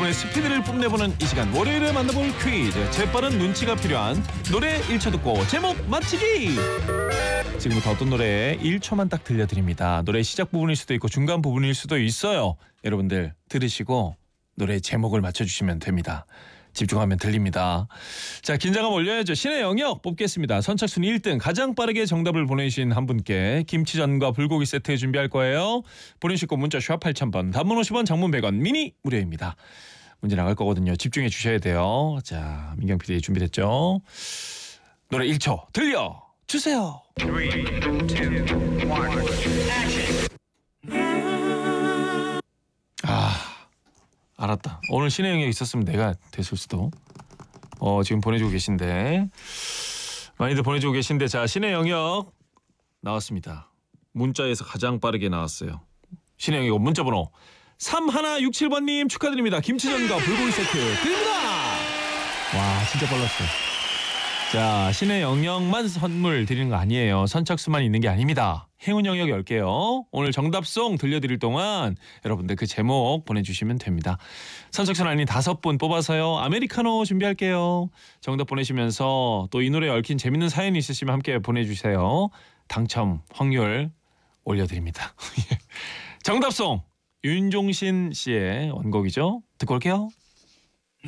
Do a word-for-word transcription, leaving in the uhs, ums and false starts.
여러분의 스피드를 뽐내보는 이 시간 월요일에 만나볼 퀴즈. 재빠른 눈치가 필요한 노래 일 초 듣고 제목 맞히기. 지금부터 어떤 노래 일 초만 딱 들려드립니다. 노래 시작 부분일 수도 있고 중간 부분일 수도 있어요. 여러분들 들으시고 노래 제목을 맞춰주시면 됩니다. 집중하면 들립니다. 자, 긴장감 올려야죠. 신의 영역 뽑겠습니다. 선착순 일 등 가장 빠르게 정답을 보내주신 한 분께 김치전과 불고기 세트 준비할 거예요. 보내주실 거 문자 샵 팔천 번, 단문 오십 원, 장문 백 원, 미니 무료입니다. 문제 나갈 거거든요. 집중해 주셔야 돼요. 자, 민경 피디 준비됐죠? 노래 일 초 들려주세요. 삼, 이, 일, 액션. 아, 알았다. 오늘 신의 영역이 있었으면 내가 됐을 수도. 어, 지금 보내주고 계신데 많이들 보내주고 계신데 자, 신의 영역 나왔습니다. 문자에서 가장 빠르게 나왔어요. 신의 영역 문자 번호 삼일육칠 번님 축하드립니다. 김치전과 불고기 세트 드립니다. 와, 진짜 빨랐어요. 자, 신의 영역만 선물 드리는 거 아니에요. 선착순만 있는 게 아닙니다. 행운 영역 열 개요. 오늘 정답송 들려드릴 동안 여러분들 그 제목 보내주시면 됩니다. 선착순 아닌 다섯 분 뽑아서요. 아메리카노 준비할게요. 정답 보내시면서 또 이 노래에 얽힌 재밌는 사연이 있으시면 함께 보내주세요. 당첨 확률 올려드립니다. 정답송 윤종신 씨의 원곡이죠. 듣고 올게요.